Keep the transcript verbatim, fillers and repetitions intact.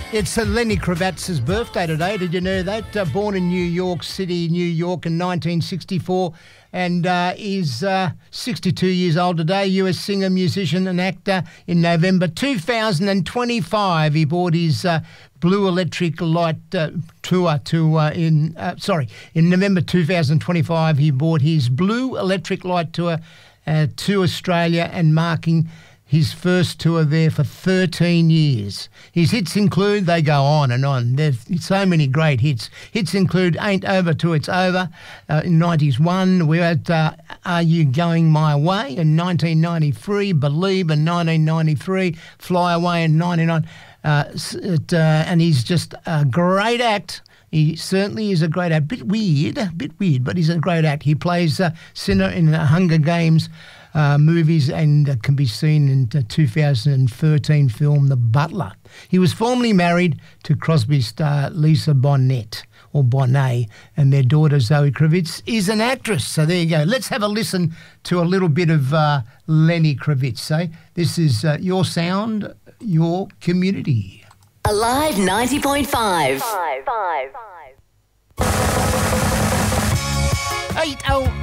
It's uh, Lenny Kravitz's birthday today. Did you know that? Uh, born in New York City, New York in nineteen sixty-four, and uh, is uh, sixty-two years old today. U S singer, musician and actor. In November two thousand twenty-five, he bought his uh, Blue Electric Light uh, tour to uh, in uh, sorry in November two thousand twenty-five. He bought his Blue Electric Light tour uh, to Australia, and marking his first tour there for thirteen years. His hits include, they go on and on. There's so many great hits. Hits include Ain't Over Till It's Over uh, in ninety-one. We had uh, Are You Going My Way in nineteen ninety-three. Believe in nineteen ninety-three. Fly Away in ninety-nine. Uh, it, uh, and he's just a great act. He certainly is a great act. Bit weird, a bit weird, but he's a great act. He plays uh, Sinner in the Hunger Games Uh, movies, and uh, can be seen in the two thousand thirteen film The Butler. He was formerly married to Crosby star Lisa Bonet, or Bonet, and their daughter Zoe Kravitz is an actress. So there you go. Let's have a listen to a little bit of uh, Lenny Kravitz. Eh? This is uh, your sound, your community. Alive ninety point five. Five, five, five. Eight oh